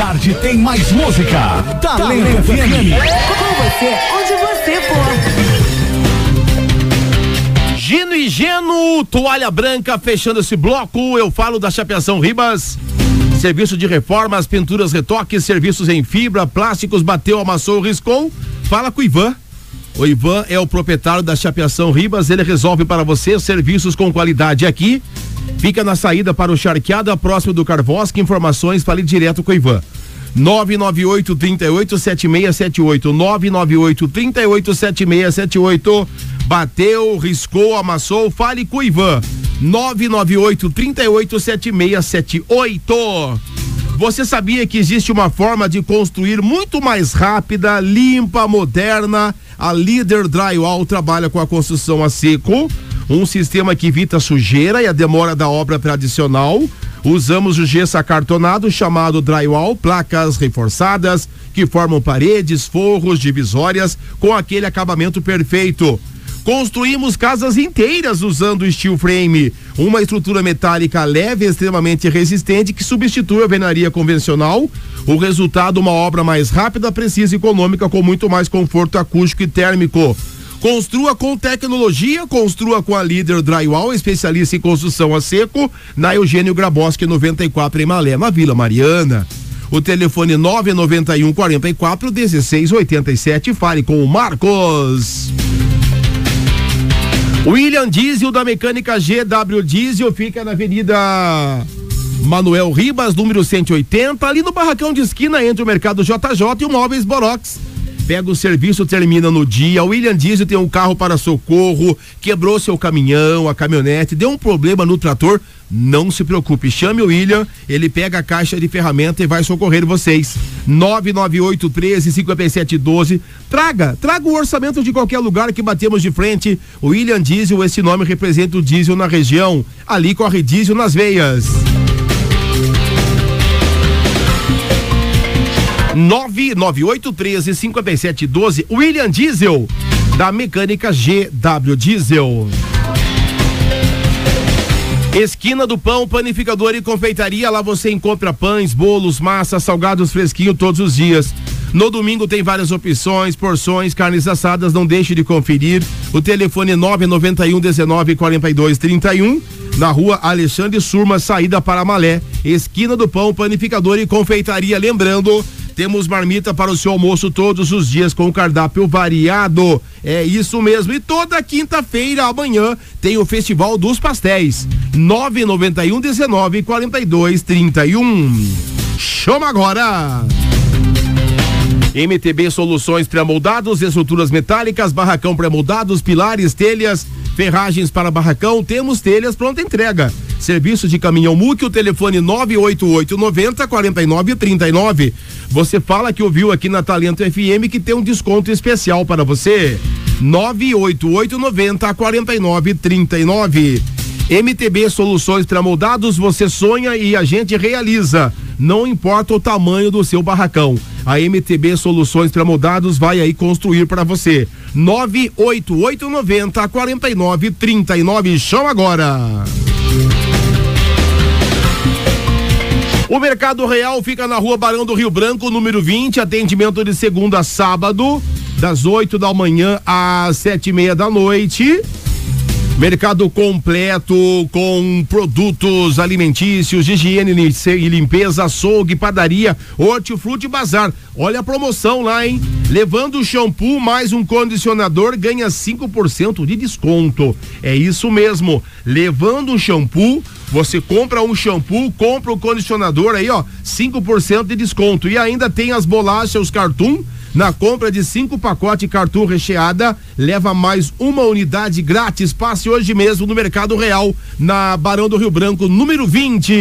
tarde tem mais música. Talento FM. Com você, onde você for. Gino e Geno, toalha branca, fechando esse bloco. Eu falo da Chapeação Ribas. Serviço de reformas, pinturas, retoques, serviços em fibra, plásticos, bateu, amassou, riscou. Fala com o Ivan. O Ivan é o proprietário da Chapeação Ribas. Ele resolve para você serviços com qualidade aqui. Fica na saída para o Charqueada, próximo do Carvosque. Informações, fale direto com o Ivan. 998-38-7678. 998-38-7678. Bateu, riscou, amassou, fale com o Ivan. 998-38-7678. Você sabia que existe uma forma de construir muito mais rápida, limpa, moderna? A Líder Drywall trabalha com a construção a seco, um sistema que evita a sujeira e a demora da obra tradicional. Usamos o gesso acartonado chamado drywall, placas reforçadas que formam paredes, forros, divisórias com aquele acabamento perfeito. Construímos casas inteiras usando steel frame, uma estrutura metálica leve e extremamente resistente que substitui a alvenaria convencional. O resultado, uma obra mais rápida, precisa e econômica, com muito mais conforto acústico e térmico. Construa com tecnologia, construa com a Líder Drywall, especialista em construção a seco, na Eugênio Graboski 94 em Malé, na Vila Mariana. O telefone 991-44-1687, fale com o Marcos. William Diesel da Mecânica GW Diesel fica na Avenida Manuel Ribas, número 180, ali no barracão de esquina entre o Mercado JJ e o Móveis Borox. Pega o serviço, termina no dia. O William Diesel tem um carro para socorro, quebrou seu caminhão, a caminhonete, deu um problema no trator. Não se preocupe, chame o William, ele pega a caixa de ferramenta e vai socorrer vocês. 998-13-5712. Traga o orçamento de qualquer lugar que batemos de frente. O William Diesel, esse nome representa o diesel na região. Ali corre diesel nas veias. 998-13-5712. William Diesel, da Mecânica GW Diesel. Esquina do Pão, panificador e confeitaria. Lá você encontra pães, bolos, massas, salgados fresquinhos todos os dias. No domingo tem várias opções, porções, carnes assadas. Não deixe de conferir. O telefone é 991-19-4231. Na rua Alexandre Surma, saída para Malé. Esquina do Pão, panificador e confeitaria. Lembrando, temos marmita para o seu almoço todos os dias com cardápio variado. É isso mesmo. E toda quinta-feira, amanhã, tem o Festival dos Pastéis. 991-19-4231. Chama agora! MTB Soluções Pré-moldados, estruturas metálicas, barracão pré-moldados, pilares, telhas, ferragens para barracão. Temos telhas pronta entrega. Serviço de caminhão MUC, o telefone 988-90-4939. Você fala que ouviu aqui na Talento FM que tem um desconto especial para você. 988-90-4939. MTB Soluções Pré-moldados, você sonha e a gente realiza. Não importa o tamanho do seu barracão. A MTB Soluções Pré-moldados vai aí construir para você. 988-90-4939. Chama agora! O Mercado Real fica na rua Barão do Rio Branco, número 20, atendimento de segunda a sábado, das 8 da manhã às 7:30 da noite. Mercado completo com produtos alimentícios, de higiene e limpeza, açougue, padaria, hortifruti e bazar. Olha a promoção lá, hein? Levando o shampoo mais um condicionador, ganha 5% de desconto. É isso mesmo. Levando um shampoo, você compra um shampoo, compra o condicionador aí, ó, 5% de desconto. E ainda tem as bolachas Cartoon. Na compra de 5 pacotes Cartoon recheada, leva mais uma unidade grátis. Passe hoje mesmo no Mercado Real, na Barão do Rio Branco, número 20.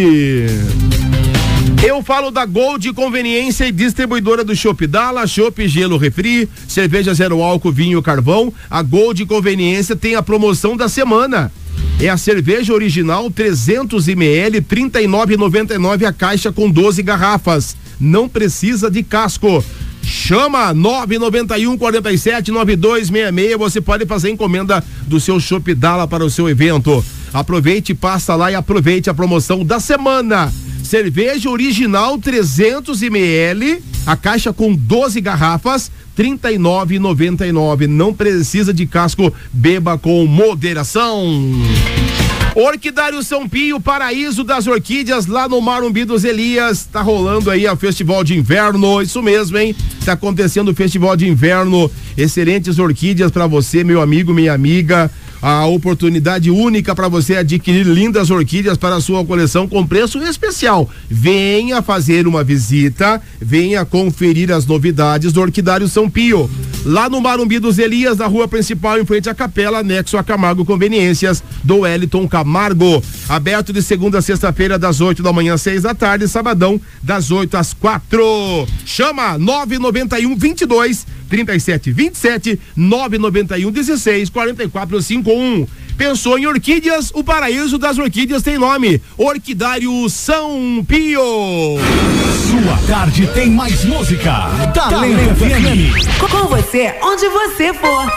Eu falo da Gold Conveniência e distribuidora do Chopp Dala, Chopp, gelo, refri, cerveja zero álcool, vinho, carvão. A Gold Conveniência tem a promoção da semana. É a cerveja original 300 ml, R$ 39,99 a caixa com 12 garrafas. Não precisa de casco. Chama 991-47-9266. Você pode fazer encomenda do seu Chopp Dala para o seu evento. Aproveite, passa lá e aproveite a promoção da semana. cerveja original 300 ml, a caixa com 12 garrafas, R$ 39,99. Não precisa de casco, beba com moderação. Orquidário São Pio, paraíso das orquídeas, lá no Marumbi dos Elias. Tá rolando aí a Festival de Inverno, isso mesmo, hein? Tá acontecendo o Festival de Inverno. Excelentes orquídeas para você, meu amigo, minha amiga. A oportunidade única para você adquirir lindas orquídeas para a sua coleção com preço especial. Venha fazer uma visita, venha conferir as novidades do Orquidário São Pio. Lá no Marumbi dos Elias, na rua principal, em frente à capela, anexo a Camargo Conveniências, do Wellington Camargo. Aberto de segunda a sexta-feira, das 8 da manhã às 6 da tarde, sabadão, das 8 às 4. Chama 991 22 37 27 991 16 44 51. Pensou em orquídeas? O paraíso das orquídeas tem nome: Orquidário São Pio. Sua tarde tem mais música. Talento FM. Com você, onde você for.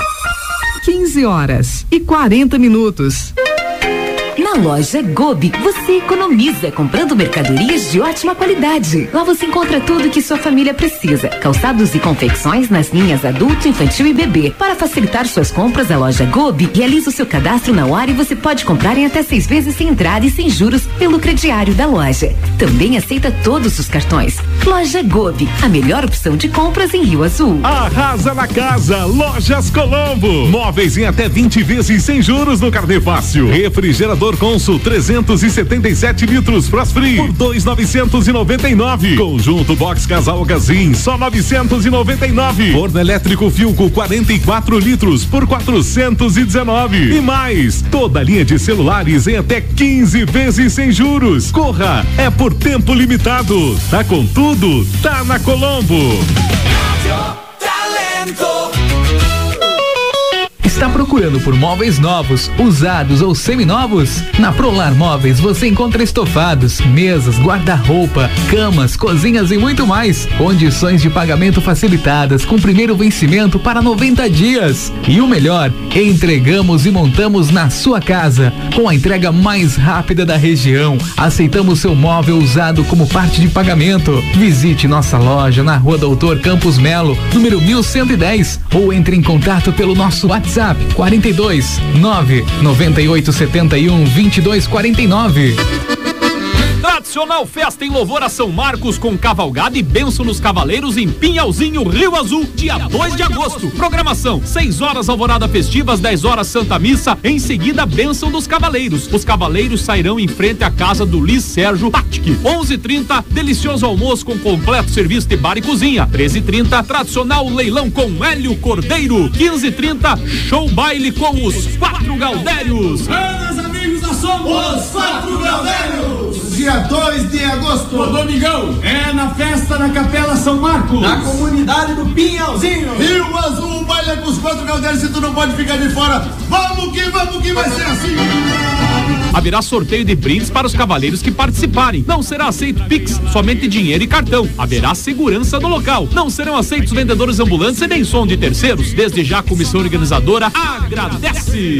15h40. Na loja Gobi, você economiza comprando mercadorias de ótima qualidade. Lá você encontra tudo que sua família precisa. Calçados e confecções nas linhas adulto, infantil e bebê. Para facilitar suas compras, a loja Gobi realiza o seu cadastro na hora e você pode comprar em até 6 vezes sem entrada e sem juros pelo crediário da loja. Também aceita todos os cartões. Loja Gobi, a melhor opção de compras em Rio Azul. Arrasa na casa, Lojas Colombo. Móveis em até 20 vezes sem juros no Carnê Fácil. Refrigerador Consul 377 litros Frost Free por 2.999. Conjunto Box Casal Gazin só 999. Forno elétrico Filco 44 litros por 419. E mais, toda a linha de celulares em até 15 vezes sem juros. Corra, é por tempo limitado. Tá com tudo, tá na Colombo. Está procurando por móveis novos, usados ou seminovos? Na Prolar Móveis você encontra estofados, mesas, guarda-roupa, camas, cozinhas e muito mais. Condições de pagamento facilitadas com primeiro vencimento para 90 dias. E o melhor, entregamos e montamos na sua casa, com a entrega mais rápida da região. Aceitamos seu móvel usado como parte de pagamento. Visite nossa loja na Rua Doutor Campos Melo, número 1110, ou entre em contato pelo nosso WhatsApp 42 998 71 22 49. Tradicional festa em louvor a São Marcos com cavalgada e bênção nos cavaleiros em Pinhalzinho, Rio Azul, dia 2 de agosto. Programação: 6 horas alvorada festivas, 10 horas Santa Missa, em seguida bênção dos cavaleiros. Os cavaleiros sairão em frente à casa do Luiz Sérgio Patic. 11h30, delicioso almoço com completo serviço de bar e cozinha. 13h30, tradicional leilão com Hélio Cordeiro. 15h30, show baile com os 4 Gaudérios. Meus amigos, nós somos os 4 Gaudérios. Dia 2 de agosto, o domingão, é na festa na Capela São Marcos, na comunidade do Pinhalzinho, Rio Azul, baile com os 4 Gaudérios, se tu não pode ficar de fora. Vamos que vai ser assim. Haverá sorteio de brindes para os cavaleiros que participarem. Não será aceito Pix, somente dinheiro e cartão. Haverá segurança no local. Não serão aceitos vendedores ambulantes e nem som de terceiros. Desde já a comissão organizadora agradece.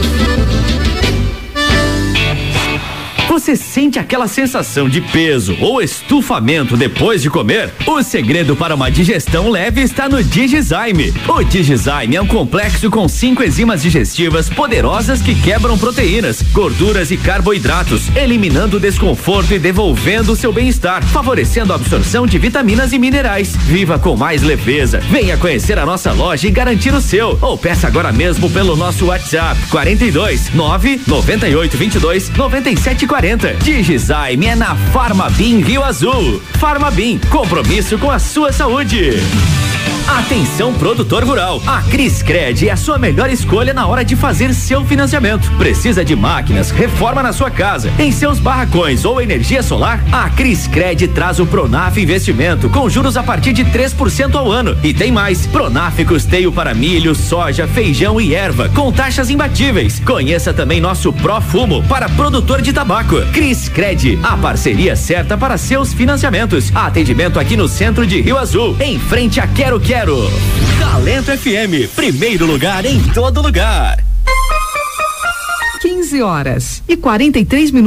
Você sente aquela sensação de peso ou estufamento depois de comer? O segredo para uma digestão leve está no Digizyme. O Digizyme é um complexo com 5 enzimas digestivas poderosas que quebram proteínas, gorduras e carboidratos, eliminando o desconforto e devolvendo o seu bem-estar, favorecendo a absorção de vitaminas e minerais. Viva com mais leveza. Venha conhecer a nossa loja e garantir o seu. Ou peça agora mesmo pelo nosso WhatsApp 42 998 22 97 40. Digizyme é na Farmabim Rio Azul. Farmabim, compromisso com a sua saúde. Atenção, produtor rural, a Criscred é a sua melhor escolha na hora de fazer seu financiamento. Precisa de máquinas, reforma na sua casa, em seus barracões ou energia solar? A Criscred traz o Pronaf Investimento com juros a partir de 3% ao ano. E tem mais, Pronaf custeio para milho, soja, feijão e erva, com taxas imbatíveis. Conheça também nosso Profumo para produtor de tabaco. Criscred, a parceria certa para seus financiamentos. Atendimento aqui no centro de Rio Azul, em frente a Quero Quero. Talento FM, primeiro lugar em todo lugar. 15h43.